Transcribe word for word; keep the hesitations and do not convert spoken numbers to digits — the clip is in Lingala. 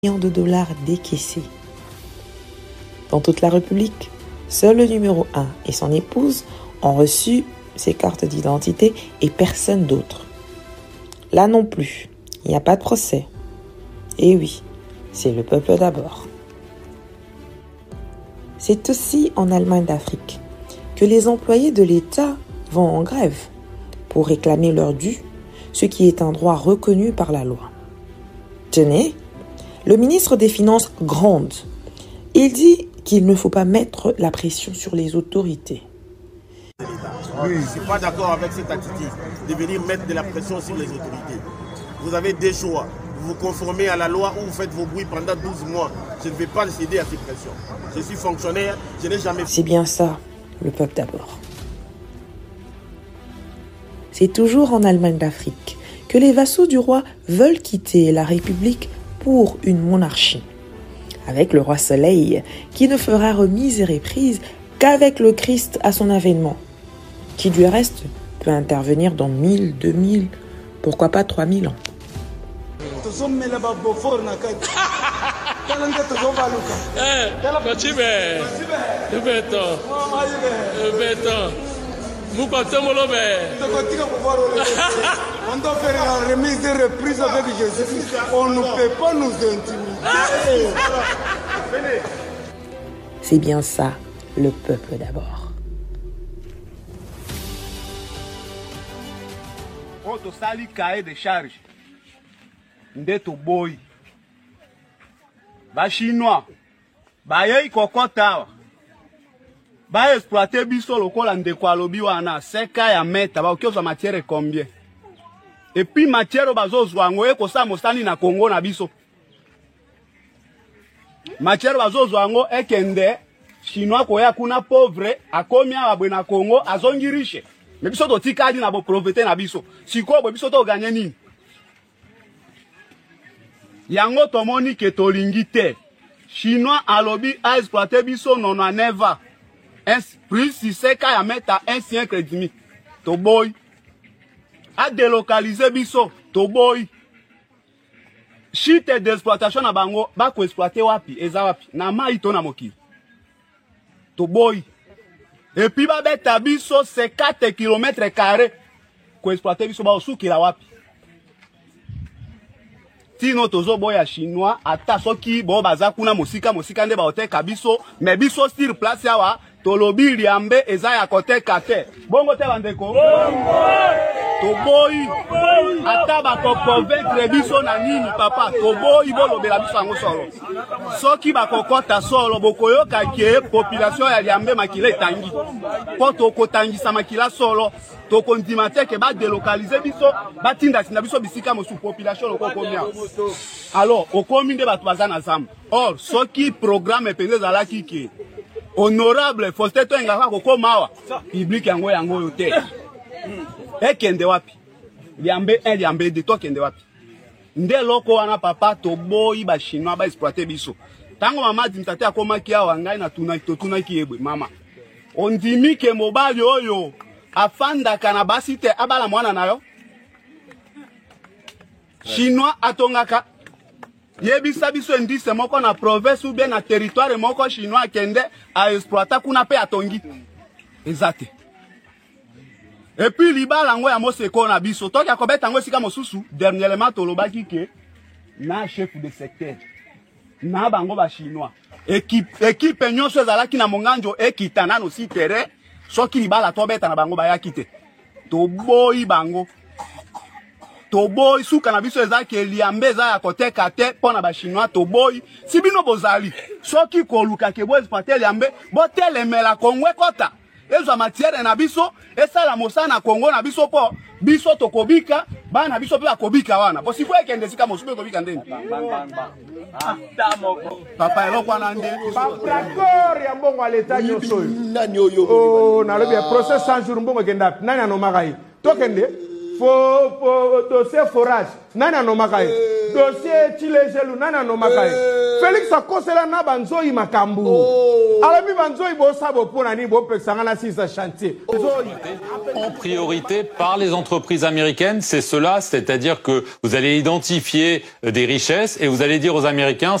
millions de dollars décaissés. Dans toute la République, seul le numéro un et son épouse ont reçu ces cartes d'identité et personne d'autre. Là non plus, il n'y a pas de procès. Et oui, c'est le peuple d'abord. C'est aussi en Allemagne d'Afrique que les employés de l'État vont en grève pour réclamer leur dû, ce qui est un droit reconnu par la loi. Tenez, le ministre des Finances gronde. Il dit qu'il ne faut pas mettre la pression sur les autorités. Oui, je ne suis pas d'accord avec cette attitude de venir mettre de la pression sur les autorités. Vous avez des choix. Vous vous conformez à la loi ou vous faites vos bruits pendant douze mois. Je ne vais pas céder à ces pressions. Je suis fonctionnaire, je n'ai jamais... C'est bien ça, le peuple d'abord. C'est toujours en Allemagne d'Afrique que les vassaux du roi veulent quitter la République pour une monarchie. Avec le roi Soleil, qui ne fera remise et reprise qu'avec le Christ à son avènement, qui du reste peut intervenir dans mille, deux mille, pourquoi pas trois mille ans. On doit faire la remise et reprise avec Jésus. On ne peut pas nous intimider. C'est bien ça, le peuple d'abord. On te sali cahier de charge. Ndeto boy. Ba chinois. Ba yei kokota. Ba exploiter biso lokola ndeko alobi wana seka ya meta ba okioza matière combien. Et puis matière bazozwa ngo eko sa mostani na Congo na biso. Matière bazozwa ngo ekende chinois ko ya kuna pauvre akomi abwe na Congo azongi riche. Mais biso to tikadi na bo profiter na biso. Siko bo biso to gagner nini? Yango tomoni ke tolingi te. Chinois alobi a exploiter biso nono neva. Un plus si c'est qu'à y mettre un siècle et demi. To boy. A délocaliser biso. To boy. Chite d'exploitation na bango. Ba ko exploiter wapi. Eza wapi. Na ma ito na moki. To boy. Et puis ba beta biso c'est quatre kilomètres carrés. Ko exploiter biso ba osuki la wapi. Tino tozo boya chinois. Ata soki bo baza kuna mosika mosika nde ba oteka biso. Mais biso sur place yawa. Tolobi liambe eza ya kote kate. Bongo te bandeko. To boy. Ata ba ko convaincre biso na nini papa. To boy bolo bela biso ango solo. Soki ba kokota solo bokoyo kake population ya liambe makile tangi. Po to kotangisa makila solo. To kondimate ke ba délocaliser biso ba tinda sinda biso bisika mo sous population loko komia. Alors okomi nde batu bazana zamba. Or soki programme pende zala kiki. Honorable Faustin Toengaka kokomawa public yango yango yote. Ekende wapi? Liambe un liambe de to kende wapi? Nde loko wana papa to boyi ba chinois ba exploiter biso. Tango mama dimtate akomaki awa ngai na tuna to tuna kiebwe mama. Ondimi ke mobali oyo afanda kana basite abala mwana nayo. Chinois atongaka yebisa biso ndise moko na province ou bien na territoire moko chinois kende a exploiter kuna pe atongi ezate. Et puis libala ngo ya moseko na biso toki akobeta ngo sika mosusu dernièrement tolobaki ke na chef de secteur na bango ba chinois équipe équipe nyonso ezalaki na monganjo ekitana no si terrain soki libala tobeta na bango ba yakite to boyi bango to boy suka na biso ezaki eliambe eza ya koteka te pona ba chinois to boy sibino bozali soki koluka ke bo exploiter eliambe bo telemela kongwe kota ezo matière na biso esala mosana Congo na biso po biso tokobika bana biso pe akobika wana po sifo ekende sika mosupe kobika ndeni papa eloko wana nde d'accord ya mbongo aleta nyoso nani oyo oh na lobi process cent jours mbongo kenda nani anomaka yi tokende fo fo dossier forage nani anomaka yi dossier tilejelu nana no makai Félix akosela na banzoi makambu alami banzoi bo sabo pona ni bo pesanga na sisa chantier en priorité par les entreprises américaines, c'est cela, c'est-à-dire que vous allez identifier des richesses et vous allez dire aux Américains